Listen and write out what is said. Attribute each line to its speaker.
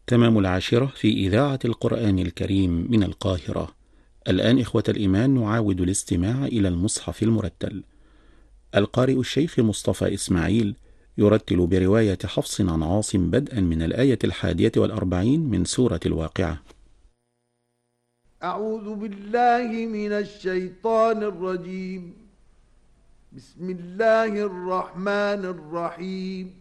Speaker 1: تمام 10 في إذاعة القرآن الكريم من القاهرة. الآن إخوة الإيمان نعاود الاستماع إلى المصحف المرتل. القارئ الشيخ مصطفى إسماعيل يرتل برواية حفص عن عاصم بدءا من الآية 41 من سورة الواقعة.
Speaker 2: أعوذ بالله من الشيطان الرجيم. بسم الله الرحمن الرحيم.